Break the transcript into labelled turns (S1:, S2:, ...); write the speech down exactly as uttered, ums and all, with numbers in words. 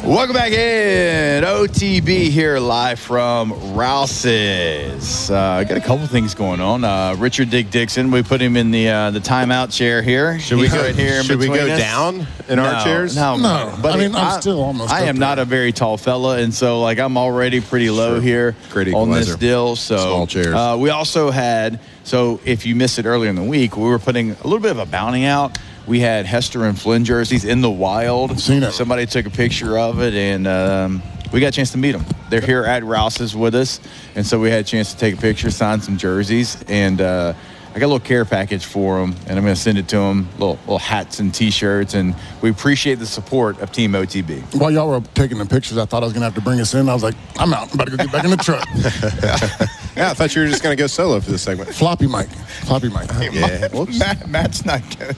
S1: Welcome back in. O T B here live from Rouse's. Uh, got a couple things going on. Uh, Richard Dick Dixon, we put him in the uh, the timeout chair here.
S2: Should we
S1: He's
S2: go,
S1: right here in
S2: should we go
S1: us.
S2: down in
S1: no,
S2: our chairs?
S1: No,
S3: no.
S1: But
S3: I mean, I'm
S1: I,
S3: still almost
S1: I
S3: up
S1: am
S3: there.
S1: not a very tall fella, and so like I'm already pretty low
S2: Sure.
S1: here
S2: Great
S1: on this
S2: equalizer.
S1: deal. So
S2: Small chairs.
S1: Uh, we also had, so if you missed it earlier in the week, we were putting a little bit of a bounty out. We had Hester and Flynn jerseys in the wild.
S3: Seen it.
S1: Somebody took a picture of it, and um, we got a chance to meet them. They're here at Rouse's with us, and so we had a chance to take a picture, sign some jerseys, and uh, I got a little care package for them, and I'm going to send it to them, little, little hats and T-shirts, and we appreciate the support of Team O T B.
S3: While y'all were taking the pictures, I thought I was going to have to bring us in. I was like, I'm out. I'm about to go get back in the truck.
S2: Yeah, I thought you were just going to go solo for this segment.
S3: Floppy mic. Floppy mic.
S2: Yeah. Whoops.
S1: Matt, Matt's not good.